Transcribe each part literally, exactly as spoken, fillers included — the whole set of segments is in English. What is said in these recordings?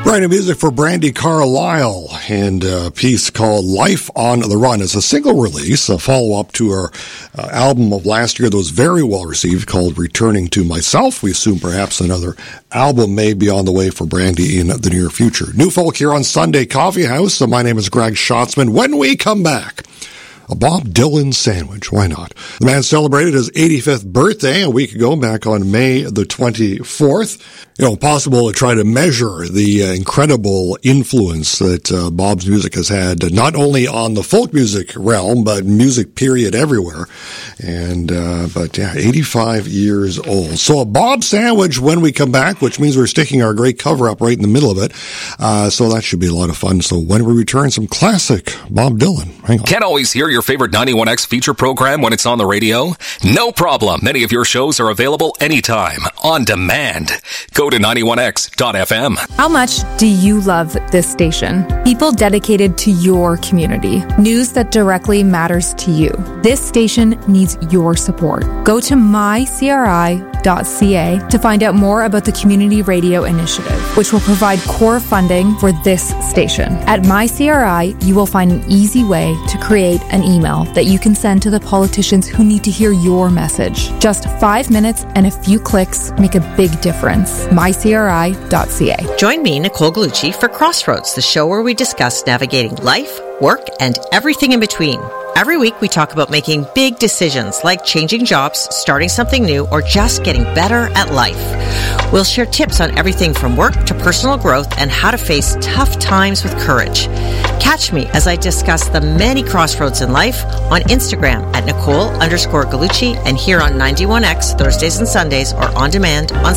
Brand new music for Brandi Carlile and a piece called Life on the Run. It's a single release, a follow-up to her uh, album of last year that was very well received called Returning to Myself. We assume perhaps another album may be on the way for Brandi in the near future. New folk here on Sunday Coffee House. So my name is Greg Schatzman. When we come back, a Bob Dylan sandwich. Why not? The man celebrated his eighty-fifth birthday a week ago, back on May the twenty-fourth. You know, possible to try to measure the uh, incredible influence that uh, Bob's music has had, uh, not only on the folk music realm, but music period everywhere. And, uh, but yeah, eighty-five years old. So a Bob sandwich when we come back, which means we're sticking our great cover up right in the middle of it. Uh, so that should be a lot of fun. So when we return, some classic Bob Dylan. Hang on. Can't always hear your favorite ninety-one X feature program when it's on the radio? No problem. Many of your shows are available anytime, on demand. Go to ninety-one X dot F M. How much do you love this station? People dedicated to your community. News that directly matters to you. This station needs your support. Go to my C R I dot C A to find out more about the Community Radio Initiative, which will provide core funding for this station. At MyCRI, you will find an easy way to create an email that you can send to the politicians who need to hear your message. Just five minutes and a few clicks make a big difference. my C R I dot C A. Join me, Nicole Gallucci, for Crossroads, the show where we discuss navigating life, work, and everything in between. Every week, we talk about making big decisions like changing jobs, starting something new, or just getting better at life. We'll share tips on everything from work to personal growth and how to face tough times with courage. Catch me as I discuss the many crossroads in life on Instagram at Nicole underscore Gallucci and here on ninety-one X Thursdays and Sundays or on demand on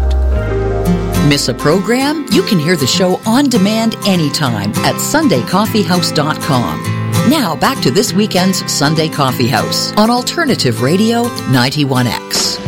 SoundCloud. Miss a program? You can hear the show on demand anytime at sunday coffee house dot com. Now back to this weekend's Sunday Coffee House on Alternative Radio ninety-one X.